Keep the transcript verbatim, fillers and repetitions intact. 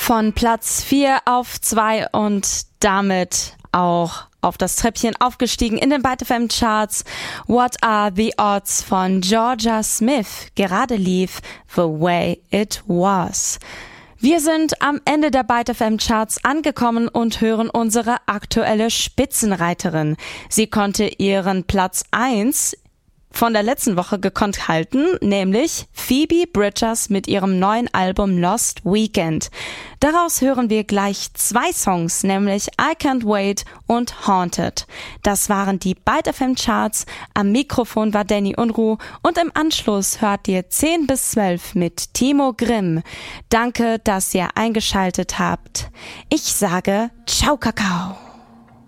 Von Platz vier auf zwei und damit auch auf das Treppchen aufgestiegen in den Byte F M Charts. What Are the Odds von Georgia Smith. Gerade lief The Way It Was. Wir sind am Ende der Byte F M Charts angekommen und hören unsere aktuelle Spitzenreiterin. Sie konnte ihren Platz eins von der letzten Woche gekonnt halten, nämlich Phoebe Bridgers mit ihrem neuen Album Lost Weekend. Daraus hören wir gleich zwei Songs, nämlich I Can't Wait und Haunted. Das waren die Byte F M Charts. Am Mikrofon war Danny Unruh und im Anschluss hört ihr zehn bis zwölf mit Timo Grimm. Danke, dass ihr eingeschaltet habt. Ich sage Ciao Kakao.